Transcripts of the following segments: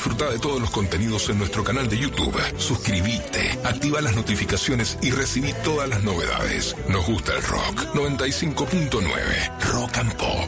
disfruta de todos los contenidos en nuestro canal de YouTube. Suscríbete, activa las notificaciones y recibí todas las novedades. Nos gusta el rock. 95.9 Rock and Pop.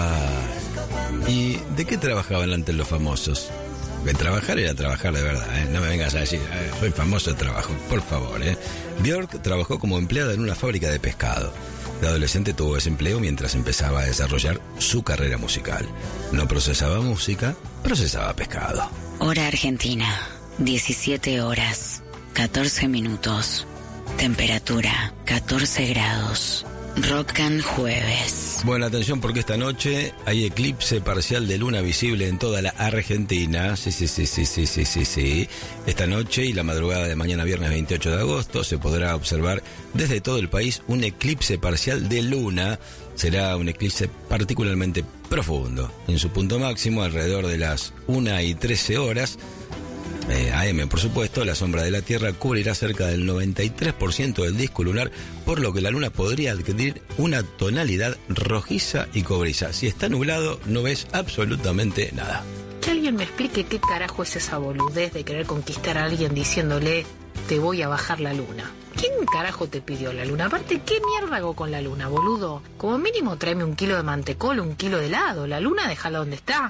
¿Y de qué trabajaban antes los famosos? De trabajar era trabajar de verdad, ¿eh? No me vengas a decir, soy famoso de trabajo, por favor, ¿eh? Björk trabajó como empleada en una fábrica de pescado. De adolescente tuvo ese empleo mientras empezaba a desarrollar su carrera musical. No procesaba música, procesaba pescado. Hora Argentina, 17 horas, 14 minutos. Temperatura, 14 grados. Rock and Jueves. Bueno, atención porque esta noche hay eclipse parcial de luna visible en toda la Argentina. Sí. Esta noche y la madrugada de mañana viernes 28 de agosto se podrá observar desde todo el país un eclipse parcial de luna. Será un eclipse particularmente profundo. En su punto máximo, alrededor de las 1:13 horas, AM, por supuesto, la sombra de la Tierra cubrirá cerca del 93% del disco lunar, por lo que la luna podría adquirir una tonalidad rojiza y cobriza. Si está nublado, no ves absolutamente nada. Que alguien me explique qué carajo es esa boludez de querer conquistar a alguien diciéndole te voy a bajar la luna. ¿Quién carajo te pidió la luna? Aparte, ¿qué mierda hago con la luna, boludo? Como mínimo tráeme 1 kilo de mantecol, 1 kilo de helado. La luna déjala donde está.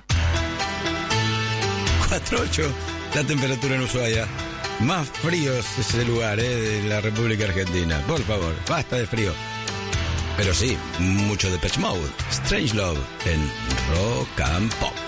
4:08. La temperatura en Ushuaia. Más frío es ese lugar, de la República Argentina. Por favor, basta de frío. Pero sí, mucho de Depeche Mode. Strange Love en Rock and Pop.